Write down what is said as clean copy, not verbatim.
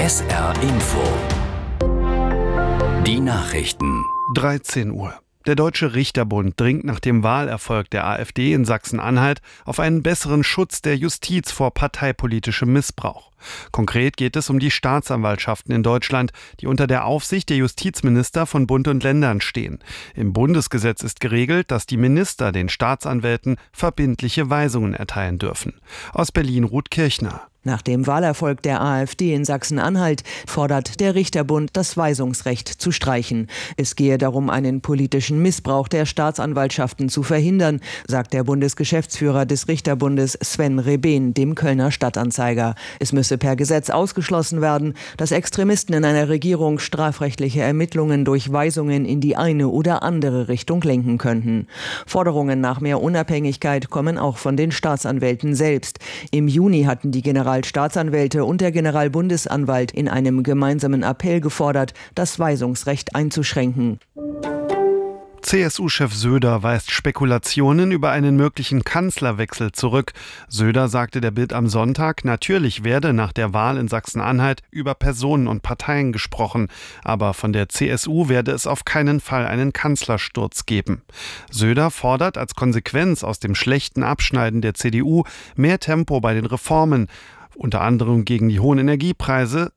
SR Info. Die Nachrichten. 13 Uhr. Der Deutsche Richterbund dringt nach dem Wahlerfolg der AfD in Sachsen-Anhalt auf einen besseren Schutz der Justiz vor parteipolitischem Missbrauch. Konkret geht es um die Staatsanwaltschaften in Deutschland, die unter der Aufsicht der Justizminister von Bund und Ländern stehen. Im Bundesgesetz ist geregelt, dass die Minister den Staatsanwälten verbindliche Weisungen erteilen dürfen. Aus Berlin Ruth Kirchner. Nach dem Wahlerfolg der AfD in Sachsen-Anhalt fordert der Richterbund, das Weisungsrecht zu streichen. Es gehe darum, einen politischen Missbrauch der Staatsanwaltschaften zu verhindern, sagt der Bundesgeschäftsführer des Richterbundes Sven Rebehn dem Kölner Stadtanzeiger. Es müsse per Gesetz ausgeschlossen werden, dass Extremisten in einer Regierung strafrechtliche Ermittlungen durch Weisungen in die eine oder andere Richtung lenken könnten. Forderungen nach mehr Unabhängigkeit kommen auch von den Staatsanwälten selbst. Im Juni hatten die Generalstaatsanwälte und der Generalbundesanwalt in einem gemeinsamen Appell gefordert, das Weisungsrecht einzuschränken. CSU-Chef Söder weist Spekulationen über einen möglichen Kanzlerwechsel zurück. Söder sagte der Bild am Sonntag, natürlich werde nach der Wahl in Sachsen-Anhalt über Personen und Parteien gesprochen, aber von der CSU werde es auf keinen Fall einen Kanzlersturz geben. Söder fordert als Konsequenz aus dem schlechten Abschneiden der CDU mehr Tempo bei den Reformen, unter anderem gegen die hohen Energiepreise